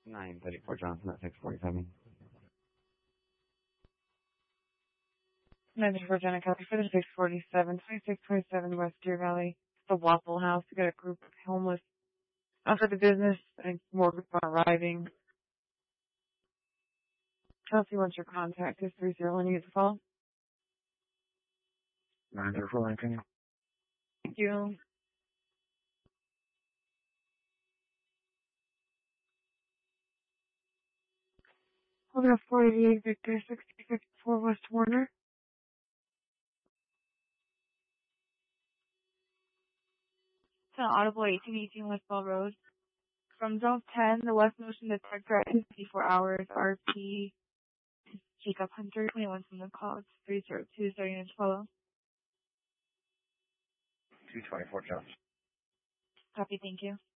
934 Johnson at 647. 934 Jenna Kelly for the 647, 2627 West Deer Valley, the Waffle House. We got a group of homeless for the business and more people arriving. Chelsea, wants your contact is 30 when you get the call. 934 Lincoln. Thank you. Over 488 Victor 6054 West Warner. To Audible 1818 West Ball Road. From Zone 10, the West Motion Detector at 54 hours, RP Jacob Hunter, 21 from the call. It's 302 starting to follow. 224 Johnson. Copy, thank you.